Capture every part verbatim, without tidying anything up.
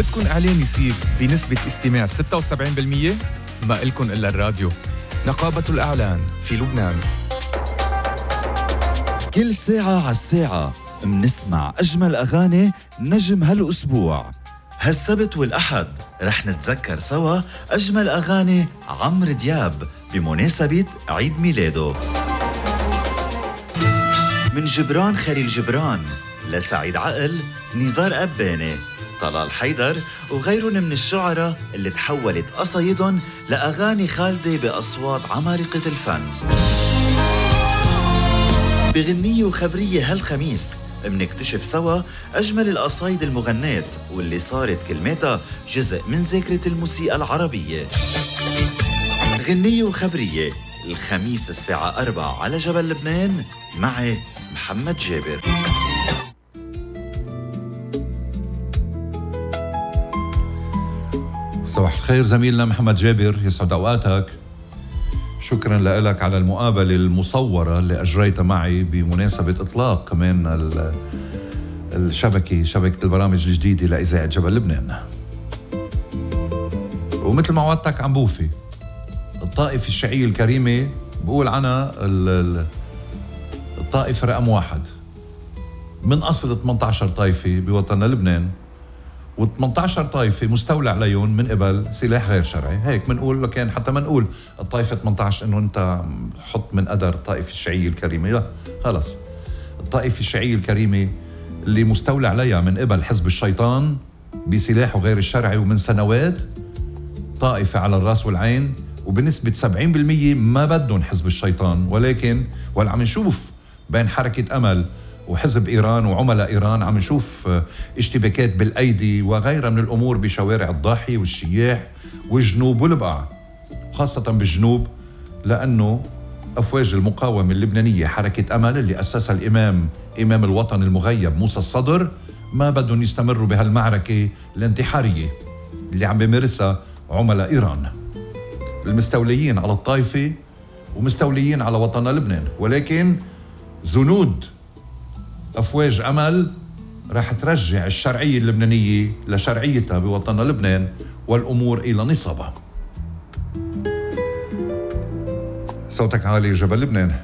بدكن إعلان يصير بنسبة استماع ستة وسبعين بالمية؟ ما إلكن إلا الراديو. نقابة الإعلان في لبنان. كل ساعة على الساعة منسمع أجمل أغاني نجم هالأسبوع. هالسبت والأحد رح نتذكر سوا أجمل أغاني عمرو دياب بمناسبة عيد ميلاده. من جبران خليل جبران لسعيد عقل، نزار قباني، طلال حيدر وغيرهم من الشعراء اللي تحولت قصايدهم لأغاني خالدة بأصوات عمالقة الفن. بغنية وخبرية هالخميس منكتشف سوا أجمل القصايد المغنات واللي صارت كلماتها جزء من ذاكرة الموسيقى العربية. غنية وخبرية الخميس الساعة أربعة على جبل لبنان معي محمد جابر. صباح الخير زميلنا محمد جابر، يسعد أوقاتك. شكرا لك على المقابلة المصورة اللي أجريتها معي بمناسبة إطلاق كمان الشبكة شبكة البرامج الجديدة لإذاعة جبل لبنان. ومثل ما وعدتك عم بوفي، الطائفة الشيعية الكريمة بقول عنها الطائفة رقم واحد من أصل ثمانية عشر طائفة بوطننا لبنان، و18 طائفة مستولى عليهم من قبل سلاح غير شرعي. هيك منقول لكن حتى ما نقول الطائفة ثمانية عشر انه انت حط من قدر الطائفة الشيعية الكريمة، لا خلص. الطائفة الشيعية الكريمة اللي مستولى عليها من قبل حزب الشيطان بسلاحه غير الشرعي ومن سنوات، طائفة على الراس والعين، وبنسبة سبعين بالمية ما بدهم حزب الشيطان، ولكن ولا عم نشوف بين حركة أمل وحزب إيران وعملاء إيران عم نشوف اشتباكات بالأيدي وغيرها من الأمور بشوارع الضاحية والشياح والجنوب والبقاع، خاصة بالجنوب، لأنه أفواج المقاومة اللبنانية حركة أمل اللي أسسها الإمام إمام الوطن المغيب موسى الصدر ما بدهم يستمروا بهالمعركة الانتحارية اللي عم بيمارسها عملاء إيران المستوليين على الطائفة ومستوليين على وطننا لبنان. ولكن زنود أفواج أمل راح ترجع الشرعية اللبنانية لشرعيتها بوطننا لبنان والأمور إلى نصابها. صوتك عالي جبل لبنان.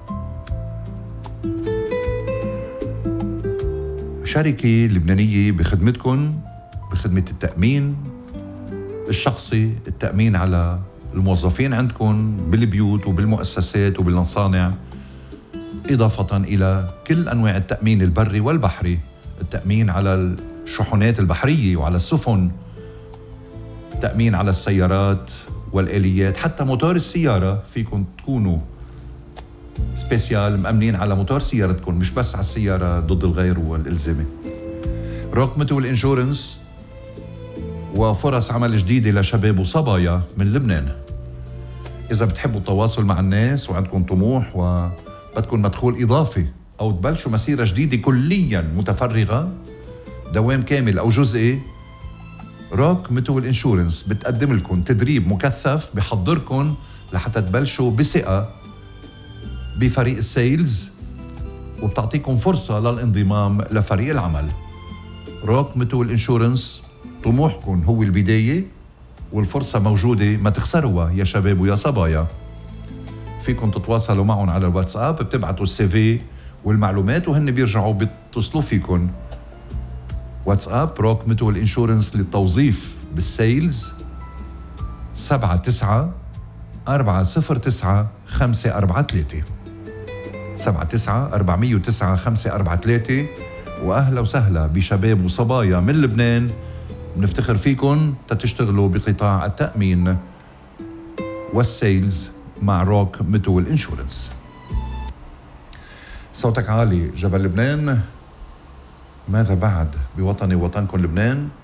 شركة لبنانية بخدمتكم، بخدمة التأمين الشخصي، التأمين على الموظفين عندكم بالبيوت وبالمؤسسات وبالمصانع، إضافة إلى كل أنواع التأمين البري والبحري، التأمين على الشحنات البحرية وعلى السفن، التأمين على السيارات والآليات، حتى موتور السيارة فيكم تكونوا سبيسيال مأمنين على موتور سيارتكم، مش بس على السيارة ضد الغير والإلزامة. روك ميتول إنشورنس وفرص عمل جديدة لشباب وصبايا من لبنان. إذا بتحبوا التواصل مع الناس وعندكم طموح و بدكم مدخول إضافي أو تبلشوا مسيرة جديدة كلياً متفرغة، دوام كامل أو جزئي، روك ميتول إنشورنس بتقدم لكم تدريب مكثف بحضركم لحتى تبلشوا بثقة بفريق السيلز، وبتعطيكم فرصة للانضمام لفريق العمل. روك ميتول إنشورنس، طموحكم هو البداية والفرصة موجودة، ما تخسروها يا شباب ويا صبايا. فيكم تتواصلوا معهم على الواتساب، بتبعتوا السي في والمعلومات وهن بيرجعوا بيتصلوا فيكم. واتساب روك ميتول إنشورنس للتوظيف بالسيلز سبعة تسعة أربعة صفر تسعة خمسة أربعة ثلاثة سبعة تسعة أربعمية وتسعة خمسة أربعة ثلاثة. وأهلا وسهلا بشباب وصبايا من لبنان، بنفتخر فيكم تتشتغلوا بقطاع التأمين والسيلز مع روك ميتول إنشورنس. صوتك عالي جبل لبنان. ماذا بعد بوطني ووطنكم لبنان؟